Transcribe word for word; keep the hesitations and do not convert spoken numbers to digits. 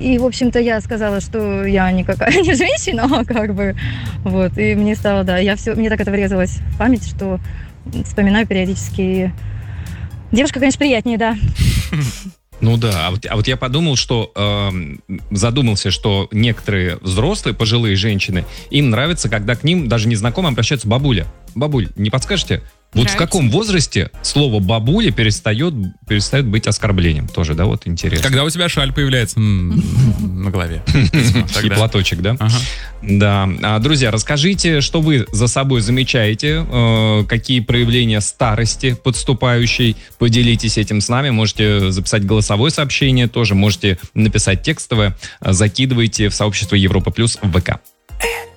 и, в общем-то, я сказала, что я никакая не женщина, как бы, вот, и мне стало, да, я все, мне так это врезалось в память, что вспоминаю периодически. Девушка, конечно, приятнее, да. Ну да, а вот, а вот я подумал, что э, задумался, что некоторые взрослые, пожилые женщины, им нравится, когда к ним даже незнакомые обращаются бабуля. Бабуль, не подскажете? Вот Нравится. в каком возрасте слово бабуля перестает, перестает быть оскорблением? Тоже, да, вот интересно. Когда у тебя шаль появляется м, на голове. И Тогда. платочек, да? Ага. Да. А, друзья, расскажите, что вы за собой замечаете, э, какие проявления старости подступающей. Поделитесь этим с нами. Можете записать голосовое сообщение, тоже можете написать текстовое. Закидывайте в сообщество Европа Плюс в ВК.